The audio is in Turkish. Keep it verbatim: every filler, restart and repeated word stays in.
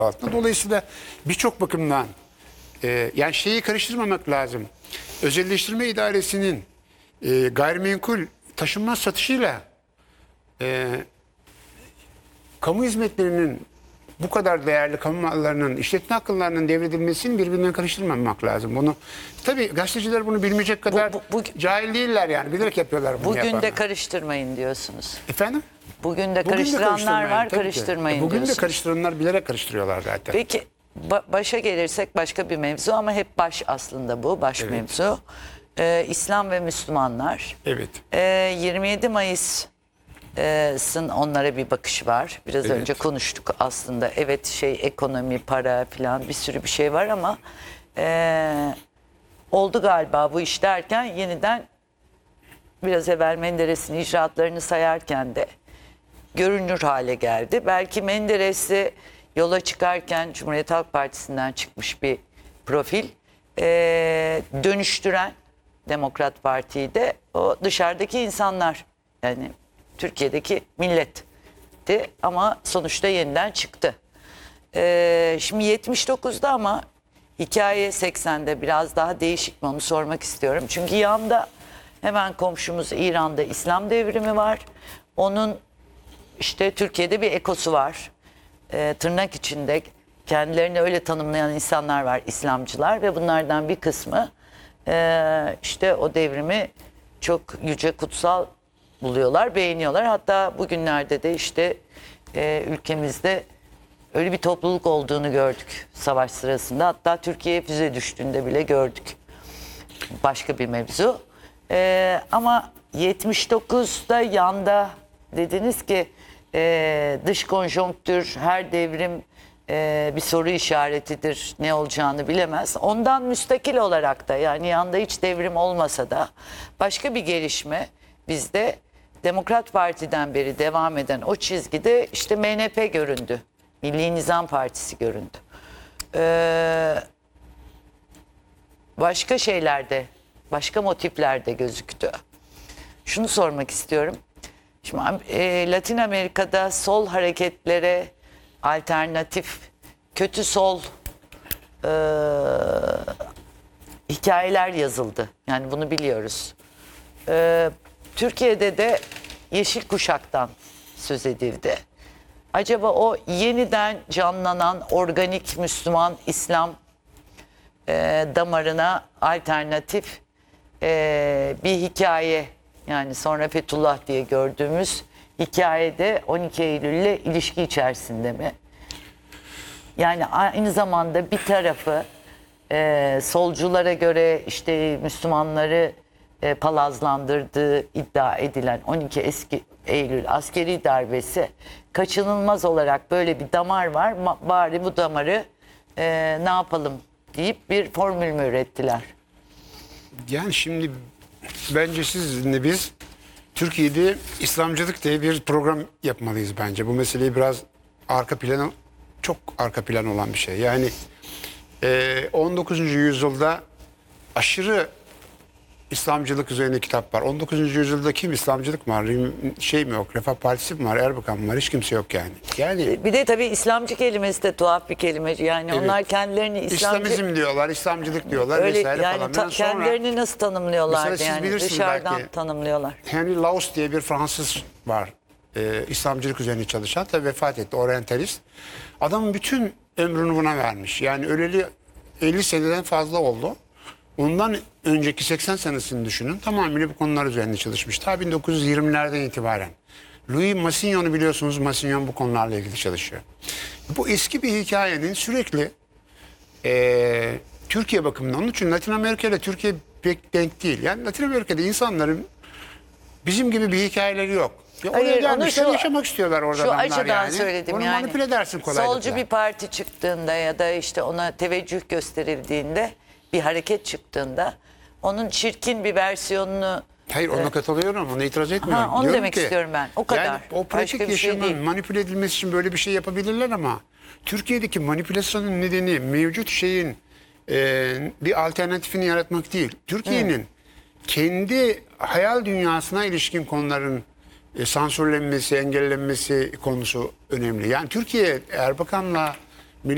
altında. Dolayısıyla birçok bakımdan e, yani şeyi karıştırmamak lazım. Özelleştirme idaresinin e, gayrimenkul taşınmaz satışıyla e, kamu hizmetlerinin bu kadar değerli kamu mallarının, işletme hakklarının devredilmesini birbirinden karıştırmamak lazım. Bunu tabii gazeteciler bunu bilmeyecek kadar bu, bu, bu, cahil değiller yani. Bilerek yapıyorlar bunu. Bugün yapanlar. de karıştırmayın diyorsunuz. Efendim? Bugün de Bugün karıştıranlar de var, tabii karıştırmayın ki. Bugün diyorsunuz. de karıştıranlar bilerek karıştırıyorlar zaten. Peki ba başa gelirsek başka bir mevzu ama hep baş aslında bu, baş Evet. mevzu. Ee, İslam ve Müslümanlar. Evet. Ee, yirmi yedi Mayıs'ın onlara bir bakışı var. Biraz Evet. önce konuştuk aslında. Evet şey ekonomi, para falan bir sürü bir şey var ama e, oldu galiba bu iş derken yeniden biraz evvel Menderes'in icraatlarını sayarken de görünür hale geldi. Belki Menderes'i yola çıkarken Cumhuriyet Halk Partisi'nden çıkmış bir profil e, dönüştüren Demokrat Parti'yi de o dışarıdaki insanlar, yani Türkiye'deki milletti ama sonuçta yeniden çıktı. E, şimdi yetmiş dokuzda ama hikaye seksende biraz daha değişik mi onu sormak istiyorum. Çünkü yanda hemen komşumuz İran'da İslam devrimi var. Onun işte Türkiye'de bir ekosu var. E, tırnak içinde kendilerini öyle tanımlayan insanlar var, İslamcılar ve bunlardan bir kısmı e, işte o devrimi çok yüce, kutsal buluyorlar, beğeniyorlar. Hatta bugünlerde de işte e, ülkemizde öyle bir topluluk olduğunu gördük savaş sırasında. Hatta Türkiye'ye füze düştüğünde bile gördük. Başka bir mevzu. E, ama yetmiş dokuzda yanda dediniz ki e, dış konjonktür, her devrim e, bir soru işaretidir, ne olacağını bilemez. Ondan müstakil olarak da, yani yanda hiç devrim olmasa da başka bir gelişme bizde Demokrat Parti'den beri devam eden o çizgide işte M N P göründü. Milli Nizam Partisi göründü. Ee, başka şeylerde, başka motiflerde gözüktü. Şunu sormak istiyorum. Şimdi e, Latin Amerika'da sol hareketlere alternatif, kötü sol e, hikayeler yazıldı. Yani bunu biliyoruz. E, Türkiye'de de Yeşil Kuşak'tan söz edildi. Acaba o yeniden canlanan organik Müslüman İslam e, damarına alternatif e, bir hikaye, yani sonra Fethullah diye gördüğümüz hikayede on iki Eylül'le ilişki içerisinde mi? Yani aynı zamanda bir tarafı e, solculara göre işte Müslümanları e, palazlandırdığı iddia edilen on iki eski Eylül askeri darbesi kaçınılmaz olarak böyle bir damar var. Bari bu damarı e, ne yapalım deyip bir formül mü ürettiler? Yani şimdi bence sizinle biz Türkiye'de İslamcılık diye bir program yapmalıyız bence. Bu meseleyi biraz arka plana, çok arka plan olan bir şey. Yani e, on dokuzuncu yüzyılda aşırı İslamcılık üzerine kitap var. on dokuzuncu yüzyılda kim İslamcılık mı var? Şey mi yok? Refah Partisi mi var? Erbakan mı var? Hiç kimse yok yani. Yani bir de tabii İslamcı kelimesi de tuhaf bir kelime. Yani evet, onlar kendilerini İslamcı... İslamizm diyorlar, İslamcılık diyorlar öyle, vesaire yani falan. Ta, Sonra, kendilerini nasıl tanımlıyorlardı yani? Dışarıdan belki, tanımlıyorlar. Henry Laws diye bir Fransız var. Ee, İslamcılık üzerine çalışan, tabii vefat etti, oryantalist. Adamın bütün ömrünü buna vermiş. Yani öleli elli seneden fazla oldu. Ondan önceki seksen senesini düşünün. Tamamıyla bu konular üzerinde çalışmış. Ta bin dokuz yüz yirmilerden itibaren. Louis Massignon'u biliyorsunuz. Massignon bu konularla ilgili çalışıyor. Bu eski bir hikayenin sürekli e, Türkiye bakımından. Onun için Latin Amerika ile Türkiye pek denk değil. Yani Latin Amerika'da insanların bizim gibi bir hikayeleri yok. Ya oraya Hayır, gelmişler, şu, yaşamak istiyorlar orada şu adamlar açıdan yani. söyledim Onu yani. manipüle edersin kolaylıkla. Solcu bir parti çıktığında ya da işte ona teveccüh gösterildiğinde, bir hareket çıktığında onun çirkin bir versiyonunu... Hayır, ona katılıyorum, ona itiraz etmiyorum. Ha, onu Diyorum demek ki, istiyorum ben. O kadar. Yani o pratik Başka bir şey yaşamın değil. manipüle edilmesi için böyle bir şey yapabilirler ama Türkiye'deki manipülasyonun nedeni mevcut şeyin e, bir alternatifini yaratmak değil. Türkiye'nin kendi hayal dünyasına ilişkin konuların e, sansürlenmesi, engellenmesi konusu önemli. Yani Türkiye Erbakan'la